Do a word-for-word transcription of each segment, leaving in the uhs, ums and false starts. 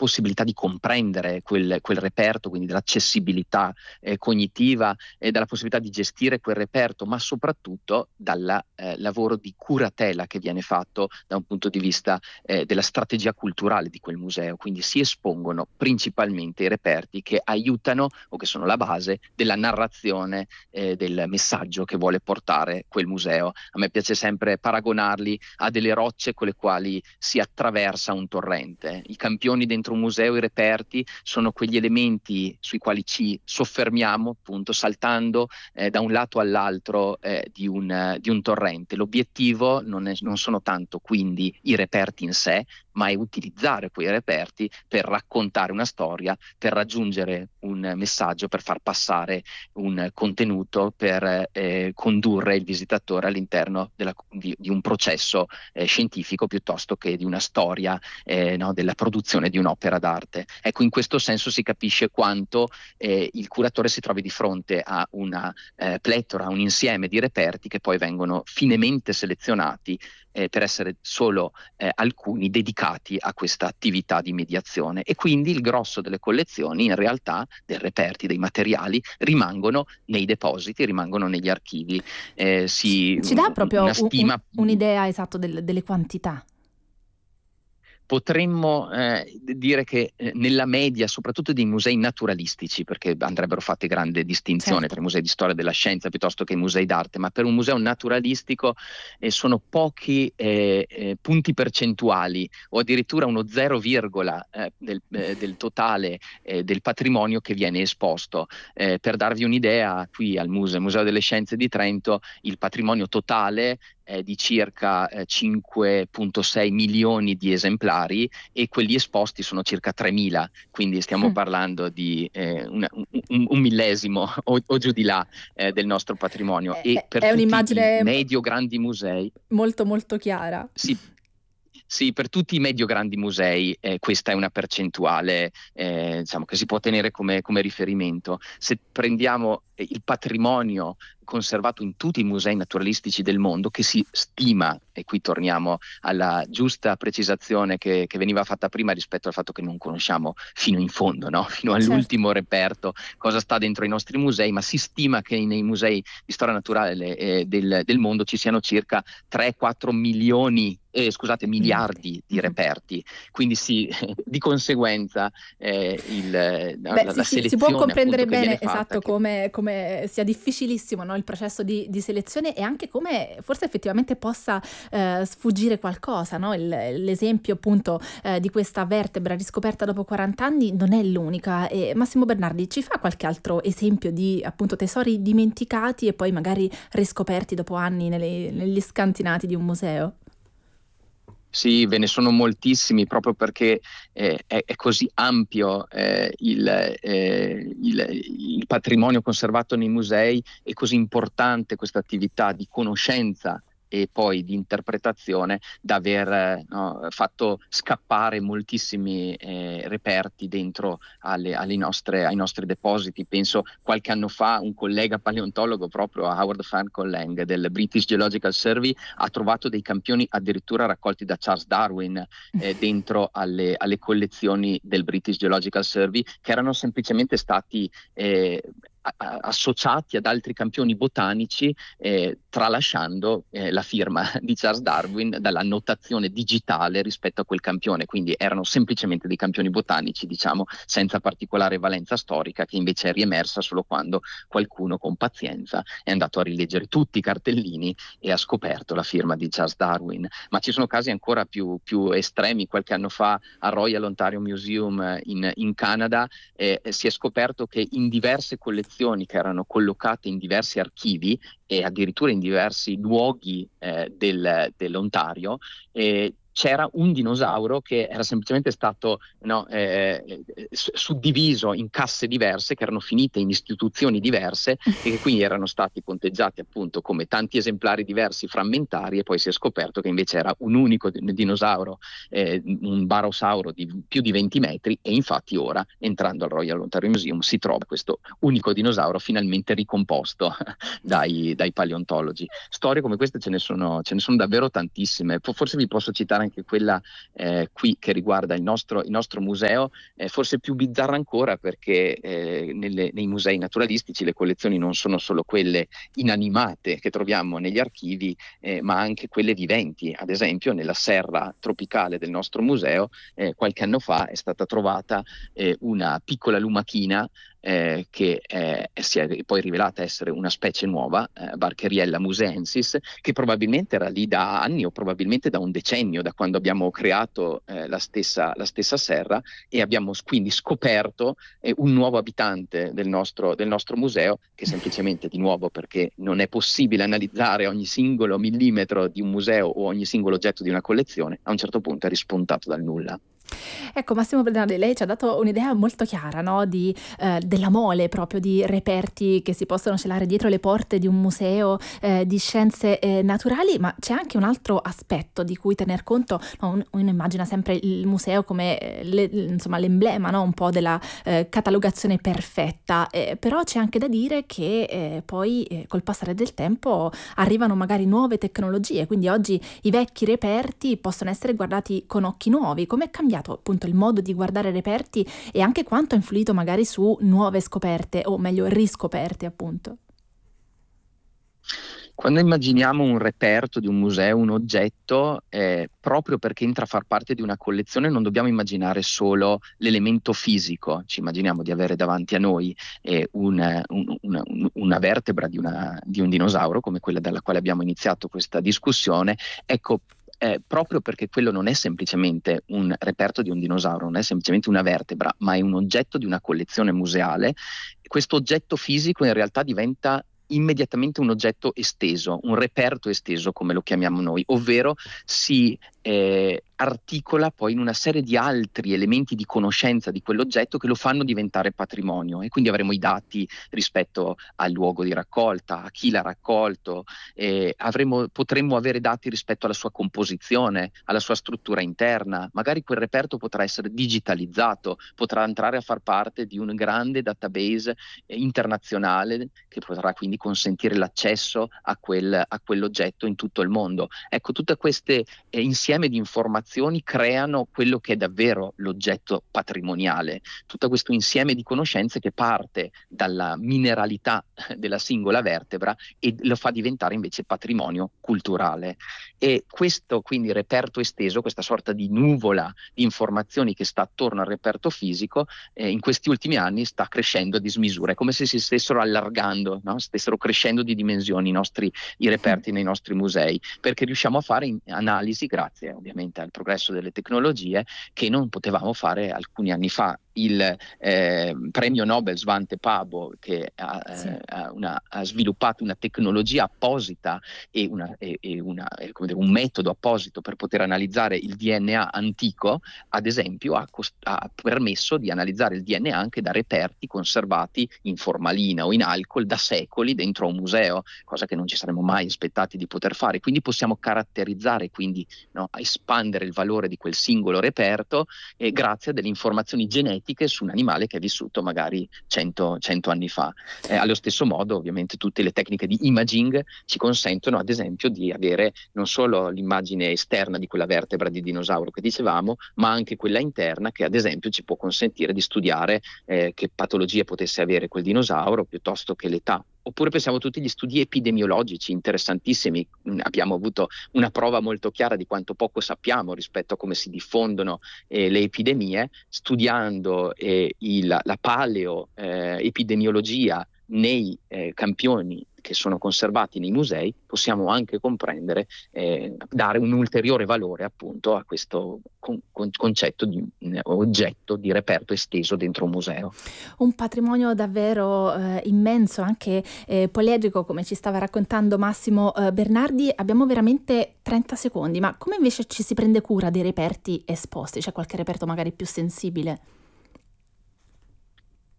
possibilità di comprendere quel, quel reperto, quindi dell'accessibilità eh, cognitiva e dalla possibilità di gestire quel reperto, ma soprattutto dal eh, lavoro di curatela che viene fatto da un punto di vista eh, della strategia culturale di quel museo. Quindi si espongono principalmente i reperti che aiutano o che sono la base della narrazione eh, del messaggio che vuole portare quel museo. A me piace sempre paragonarli a delle rocce con le quali si attraversa un torrente. I campioni dentro un museo, i reperti, sono quegli elementi sui quali ci soffermiamo, appunto, saltando eh, da un lato all'altro eh, di, un, di un torrente. L'obiettivo non, è, non sono tanto quindi i reperti in sé, ma è utilizzare quei reperti per raccontare una storia, per raggiungere un messaggio, per far passare un contenuto, per eh, condurre il visitatore all'interno della, di, di un processo eh, scientifico piuttosto che di una storia eh, no, della produzione di un'opera d'arte. Ecco, in questo senso si capisce quanto eh, il curatore si trovi di fronte a una eh, pletora, un insieme di reperti che poi vengono finemente selezionati eh, per essere solo eh, alcuni dedicati a questa attività di mediazione, e quindi il grosso delle collezioni in realtà dei reperti, dei materiali rimangono nei depositi, rimangono negli archivi. Eh, si, Ci dà proprio una un- un- stima un'idea esatto del- delle quantità? Potremmo eh, dire che eh, nella media, soprattutto dei musei naturalistici, perché andrebbero fatte grande distinzione Certo. tra i musei di storia della scienza piuttosto che i musei d'arte, ma per un museo naturalistico eh, sono pochi eh, eh, punti percentuali o addirittura uno zero, eh, del, eh, del totale eh, del patrimonio che viene esposto. Eh, per darvi un'idea, qui al Museo, Museo delle Scienze di Trento, il patrimonio totale è di circa eh, cinque virgola sei milioni di esemplari e quelli esposti sono circa tremila, quindi stiamo Mm. parlando di eh, una- un, un millesimo o, o giù di là eh, del nostro patrimonio. È, E è- per è tutti i un'immagine medio-grandi musei, molto molto chiara. sì, sì, per tutti i medio-grandi musei eh, questa è una percentuale eh, diciamo, che si può tenere come, come riferimento. Se prendiamo eh, il patrimonio conservato in tutti i musei naturalistici del mondo, che si stima, e qui torniamo alla giusta precisazione che, che veniva fatta prima rispetto al fatto che non conosciamo fino in fondo, no? Fino Certo. all'ultimo reperto cosa sta dentro i nostri musei, ma si stima che nei musei di storia naturale eh, del, del mondo ci siano circa tre quattro milioni Eh, scusate, Miliardi. miliardi di Mhm. reperti, quindi sì, di conseguenza eh, il, la, Beh, la- sì, la sì, si può selezione appunto comprendere che viene bene, fatta, esatto, che come, come sia difficilissimo, no, il processo di, di selezione e anche come forse effettivamente possa eh, sfuggire qualcosa, no? Il- l'esempio appunto eh, di questa vertebra riscoperta dopo quaranta anni non è l'unica. E Massimo Bernardi ci fa qualche altro esempio di appunto tesori dimenticati e poi magari riscoperti dopo anni nelle- negli scantinati di un museo? sì, ve ne sono moltissimi proprio perché eh, è, è così ampio eh, il, eh, il- il patrimonio conservato nei musei, è così importante questa attività di conoscenza e poi di interpretazione da aver eh, no, fatto scappare moltissimi eh, reperti dentro alle, alle nostre, ai nostri depositi. Penso qualche anno fa un collega paleontologo, proprio a Howard Farquhar Lang del British Geological Survey, ha trovato dei campioni addirittura raccolti da Charles Darwin eh, dentro alle, alle collezioni del British Geological Survey, che erano semplicemente stati eh, a- a- associati ad altri campioni botanici, eh, tralasciando eh, la firma di Charles Darwin dalla notazione digitale rispetto a quel campione. Quindi erano semplicemente dei campioni botanici, diciamo, senza particolare valenza storica, che invece è riemersa solo quando qualcuno con pazienza è andato a rileggere tutti i cartellini e ha scoperto la firma di Charles Darwin. Ma ci sono casi ancora più, più estremi. Qualche anno fa al Royal Ontario Museum in, in Canada eh, si è scoperto che in diverse collezioni che erano collocate in diversi archivi e addirittura in diversi luoghi eh, del, dell'Ontario, eh, c'era un dinosauro che era semplicemente stato no, eh, eh, suddiviso in casse diverse, che erano finite in istituzioni diverse e che quindi erano stati conteggiati appunto come tanti esemplari diversi frammentari, e poi si è scoperto che invece era un unico dinosauro, eh, un barosauro di più di venti metri, e infatti ora, entrando al Royal Ontario Museum, si trova questo unico dinosauro finalmente ricomposto dai, dai paleontologi. Storie come queste ce ne sono, ce ne sono davvero tantissime. Forse vi posso citare anche quella eh, qui che riguarda il nostro, il nostro museo, è forse più bizzarra ancora perché eh, nelle, nei musei naturalistici le collezioni non sono solo quelle inanimate che troviamo negli archivi, eh, ma anche quelle viventi. Ad esempio nella serra tropicale del nostro museo eh, qualche anno fa è stata trovata eh, una piccola lumachina eh, che eh, si è poi rivelata essere una specie nuova, eh, Barcheriella museensis, che probabilmente era lì da anni o probabilmente da un decennio, da quando abbiamo creato eh, la stessa, la stessa serra, e abbiamo quindi scoperto eh, un nuovo abitante del nostro, del nostro museo, che semplicemente, di nuovo, perché non è possibile analizzare ogni singolo millimetro di un museo o ogni singolo oggetto di una collezione, a un certo punto è rispuntato dal nulla. Ecco, Massimo Bernardi, lei ci ha dato un'idea molto chiara, no, di, eh, della mole proprio di reperti che si possono celare dietro le porte di un museo eh, di scienze eh, naturali, ma c'è anche un altro aspetto di cui tener conto. No, un- uno immagina sempre il museo come eh, le- insomma, l'emblema, no, un po' della eh, catalogazione perfetta, eh, però c'è anche da dire che eh, poi eh, col passare del tempo arrivano magari nuove tecnologie, quindi oggi i vecchi reperti possono essere guardati con occhi nuovi. Com'è cambiato appunto il modo di guardare i reperti e anche quanto ha influito magari su nuove scoperte, o meglio riscoperte appunto? Quando immaginiamo un reperto di un museo, un oggetto, eh, proprio perché entra a far parte di una collezione, non dobbiamo immaginare solo l'elemento fisico. Ci immaginiamo di avere davanti a noi eh, un- un- una, un- una vertebra di, una- di un dinosauro, come quella dalla quale abbiamo iniziato questa discussione. Ecco, eh, proprio perché quello non è semplicemente un reperto di un dinosauro, non è semplicemente una vertebra, ma è un oggetto di una collezione museale. Questo oggetto fisico in realtà diventa immediatamente un oggetto esteso, un reperto esteso come lo chiamiamo noi, ovvero si eh, articola poi in una serie di altri elementi di conoscenza di quell'oggetto che lo fanno diventare patrimonio, e quindi avremo i dati rispetto al luogo di raccolta, a chi l'ha raccolto, eh, avremo, potremmo avere dati rispetto alla sua composizione, alla sua struttura interna. Magari quel reperto potrà essere digitalizzato, potrà entrare a far parte di un grande database eh, internazionale, che potrà quindi consentire l'accesso a, quel, a quell'oggetto in tutto il mondo. Ecco, tutte queste eh, insieme di informazioni creano quello che è davvero l'oggetto patrimoniale, tutto questo insieme di conoscenze che parte dalla mineralità della singola vertebra e lo fa diventare invece patrimonio culturale. E questo quindi reperto esteso, questa sorta di nuvola di informazioni che sta attorno al reperto fisico, eh, in questi ultimi anni sta crescendo a dismisura. È come se si stessero allargando, no? Stessero crescendo di dimensioni i nostri i reperti nei nostri musei, perché riusciamo a fare in- analisi, grazie ovviamente al progresso delle tecnologie, che non potevamo fare alcuni anni fa. Il eh, premio Nobel Svante Pabo, che ha, Sì. eh, ha una- ha sviluppato una tecnologia apposita e, una- e- e una- e come dire, un metodo apposito per poter analizzare il D N A antico, ad esempio, ha, cos- ha permesso di analizzare il D N A anche da reperti conservati in formalina o in alcol da secoli dentro a un museo, cosa che non ci saremmo mai aspettati di poter fare. Quindi possiamo caratterizzare, quindi, no, espandere il valore di quel singolo reperto eh, grazie a delle informazioni genetiche su un animale che è vissuto magari cento, cento anni fa. Eh, allo stesso modo, ovviamente, tutte le tecniche di imaging ci consentono, ad esempio, di avere non solo l'immagine esterna di quella vertebra di dinosauro che dicevamo, ma anche quella interna, che ad esempio ci può consentire di studiare eh, che patologie potesse avere quel dinosauro piuttosto che l'età. Oppure pensiamo a tutti gli studi epidemiologici interessantissimi. Mm, Abbiamo avuto una prova molto chiara di quanto poco sappiamo rispetto a come si diffondono eh, le epidemie, studiando eh, il- la paleo eh, epidemiologia nei eh, campioni che sono conservati nei musei. Possiamo anche comprendere, eh, dare un ulteriore valore appunto a questo con- con- concetto di mm, oggetto, di reperto esteso dentro un museo. Un patrimonio davvero eh, immenso, anche eh, poliedrico, come ci stava raccontando Massimo eh, Bernardi. Abbiamo veramente trenta secondi, ma come invece ci si prende cura dei reperti esposti? C'è qualche reperto magari più sensibile?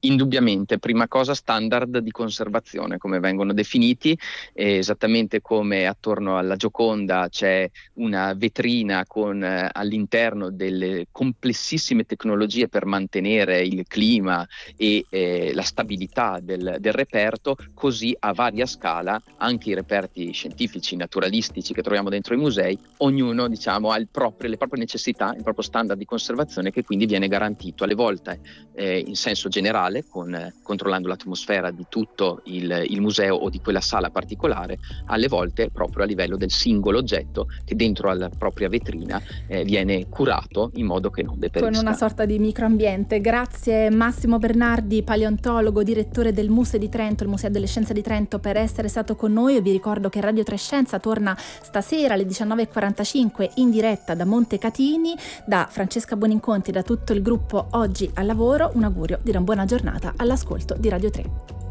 Indubbiamente, prima cosa standard di conservazione, come vengono definiti, eh, esattamente come attorno alla Gioconda c'è una vetrina con eh, all'interno delle complessissime tecnologie per mantenere il clima e eh, la stabilità del, del reperto, così a varia scala anche i reperti scientifici, naturalistici che troviamo dentro i musei, ognuno diciamo ha il proprio, le proprie necessità, il proprio standard di conservazione che quindi viene garantito alle volte eh, in senso generale, con, eh, controllando l'atmosfera di tutto il, il museo o di quella sala particolare, alle volte proprio a livello del singolo oggetto che dentro alla propria vetrina eh, viene curato in modo che non deperisca. Con una sorta di microambiente. Grazie Massimo Bernardi, paleontologo, direttore del Museo di Trento, il Museo delle Scienze di Trento, per essere stato con noi. Io vi ricordo che Radio tre Scienza torna stasera alle diciannove e quarantacinque in diretta da Montecatini. Da Francesca Buoninconti e da tutto il gruppo Oggi al Lavoro un augurio di una buona giornata all'ascolto di Radio tre.